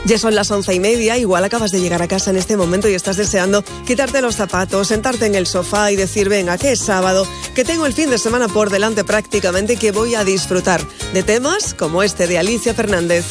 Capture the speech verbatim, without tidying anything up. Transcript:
Ya son las once y media, igual acabas de llegar a casa en este momento y estás deseando quitarte los zapatos, sentarte en el sofá y decir, venga, que es sábado, que tengo el fin de semana por delante prácticamente y que voy a disfrutar de temas como este de Alicia Fernández.